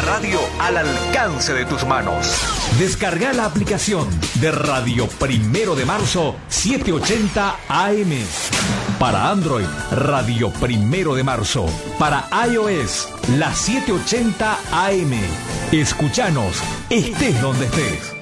la radio al alcance de tus manos. Descarga la aplicación de Radio Primero de Marzo 780 AM. Para Android, Radio Primero de Marzo. Para iOS, la 780 AM. Escúchanos, estés donde estés.